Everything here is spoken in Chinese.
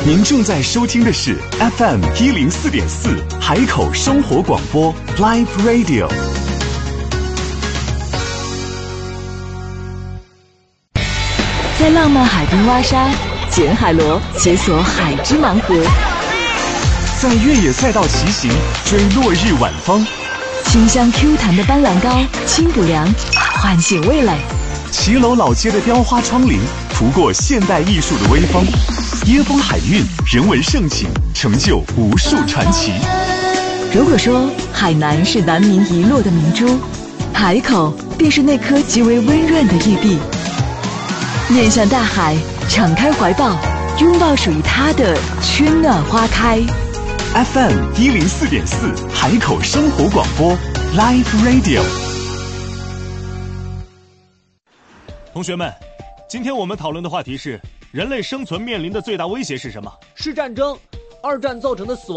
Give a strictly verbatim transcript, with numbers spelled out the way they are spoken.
您正在收听的是 F M 一零四点四海口生活广播 Live Radio。 在浪漫海滨挖沙，捡海螺，解锁海之盲盒； 在越野赛道骑行，追落日晚风； 清香 Q 弹的斑斓膏，清补凉，唤醒味蕾； 骑楼老街的雕花窗棂，涂过现代艺术的微风；椰风海韵，人文盛景，成就无数传奇。 如果说海南是南明遗落的明珠，海口便是那颗极为温润的玉璧。面向大海，敞开怀抱，拥抱属于它的春暖花开。 F M 一零四点四海口生活广播 Live Radio。 同学们，今天我们讨论的话题是：人类生存面临的最大威胁是什么？ 是战争。二战造成的死亡